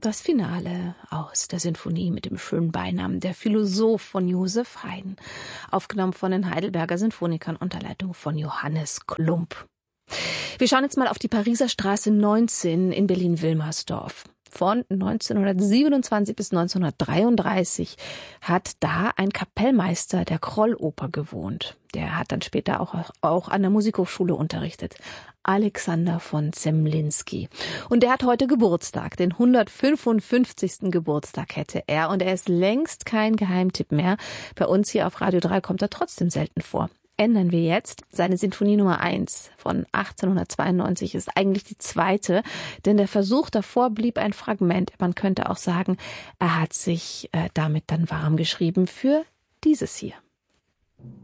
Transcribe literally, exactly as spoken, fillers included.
Das Finale aus der Sinfonie mit dem schönen Beinamen Der Philosoph von Joseph Haydn, aufgenommen von den Heidelberger Sinfonikern unter Leitung von Johannes Klumpp. Wir schauen jetzt mal auf die Pariser Straße neunzehn in Berlin-Wilmersdorf. Von neunzehnhundertsiebenundzwanzig bis neunzehnhundertdreiunddreißig hat da ein Kapellmeister der Krolloper gewohnt. Der hat dann später auch, auch an der Musikhochschule unterrichtet. Alexander von Zemlinsky. Und der hat heute Geburtstag, den hundertfünfundfünfzigsten Geburtstag hätte er. Und er ist längst kein Geheimtipp mehr. Bei uns hier auf Radio drei kommt er trotzdem selten vor. Ändern wir jetzt. Seine Sinfonie Nummer eins von achtzehnhundertzweiundneunzig ist eigentlich die zweite, denn der Versuch davor blieb ein Fragment. Man könnte auch sagen, er hat sich äh, damit dann warm geschrieben für dieses hier.